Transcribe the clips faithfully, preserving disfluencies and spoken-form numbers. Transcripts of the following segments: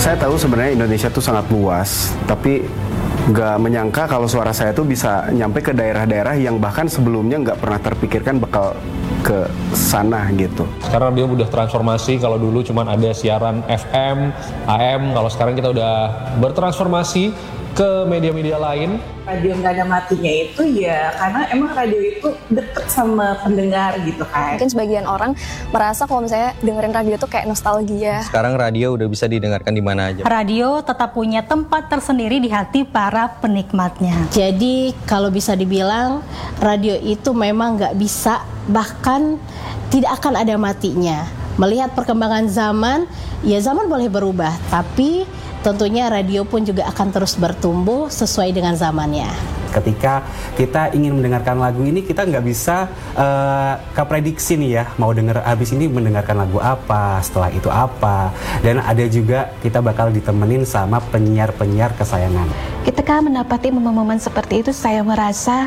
Saya tahu sebenarnya Indonesia tuh sangat luas, tapi nggak menyangka kalau suara saya tuh bisa nyampe ke daerah-daerah yang bahkan sebelumnya nggak pernah terpikirkan bakal ke sana gitu. Sekarang dia udah transformasi, kalau dulu cuma ada siaran F M, A M, kalau sekarang kita udah bertransformasi ke media-media lain. Radio nggak ada matinya itu ya karena emang radio itu deket sama pendengar gitu kan. Mungkin sebagian orang merasa kalau misalnya dengerin radio tuh kayak nostalgia. Sekarang radio udah bisa didengarkan di mana aja. Radio tetap punya tempat tersendiri di hati para penikmatnya. Jadi kalau bisa dibilang radio itu memang nggak bisa, bahkan tidak akan ada matinya. Melihat perkembangan zaman, ya zaman boleh berubah, tapi tentunya radio pun juga akan terus bertumbuh sesuai dengan zamannya. Ketika kita ingin mendengarkan lagu ini, kita nggak bisa uh, keprediksi nih ya, mau denger abis ini mendengarkan lagu apa, setelah itu apa. Dan ada juga kita bakal ditemenin sama penyiar-penyiar kesayangan. Ketika mendapati momen-momen seperti itu, saya merasa,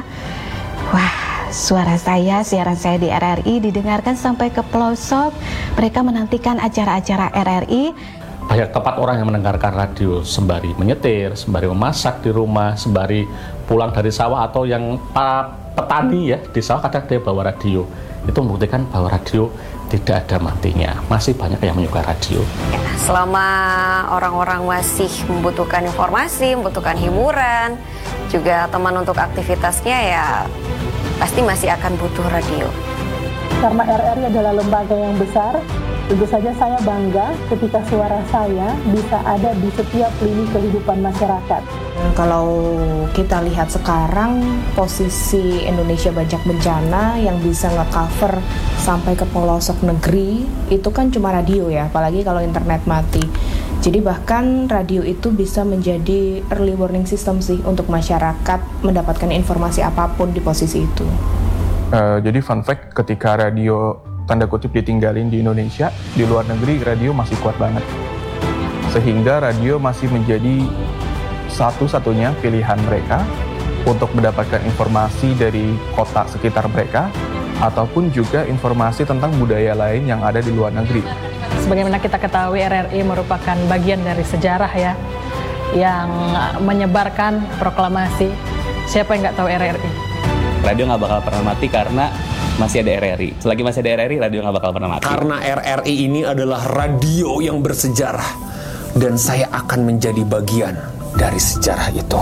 wah, suara saya, siaran saya di R R I didengarkan sampai ke pelosok. Mereka menantikan acara-acara R R I. Banyak tempat orang yang mendengarkan radio sembari menyetir, sembari memasak di rumah, sembari pulang dari sawah, atau yang para petani ya di sawah kadang dia bawa radio. Itu membuktikan bahwa radio tidak ada matinya. Masih banyak yang menyukai radio. Ya, selama orang-orang masih membutuhkan informasi, membutuhkan hiburan, juga teman untuk aktivitasnya, ya pasti masih akan butuh radio. Karena R R I adalah lembaga yang besar, tentu saja saya bangga ketika suara saya bisa ada di setiap lini kehidupan masyarakat. Kalau kita lihat sekarang, posisi Indonesia Banyak Bencana yang bisa nge-cover sampai ke pelosok negeri, itu kan cuma radio ya, apalagi kalau internet mati. Jadi bahkan radio itu bisa menjadi early warning system sih untuk masyarakat mendapatkan informasi apapun di posisi itu. Uh, jadi fun fact, ketika radio tanda kutip ditinggalin di Indonesia, di luar negeri radio masih kuat banget. Sehingga radio masih menjadi satu-satunya pilihan mereka untuk mendapatkan informasi dari kota sekitar mereka, ataupun juga informasi tentang budaya lain yang ada di luar negeri. Sebagaimana kita ketahui, R R I merupakan bagian dari sejarah ya, yang menyebarkan proklamasi. Siapa yang nggak tahu R R I? Radio nggak bakal pernah mati karena masih ada R R I. Selagi masih ada R R I, radio nggak bakal pernah mati. Karena R R I ini adalah radio yang bersejarah, dan saya akan menjadi bagian dari sejarah itu.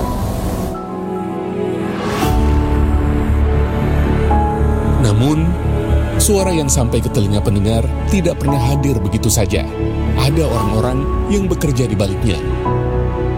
Namun, suara yang sampai ke telinga pendengar tidak pernah hadir begitu saja. Ada orang-orang yang bekerja di baliknya.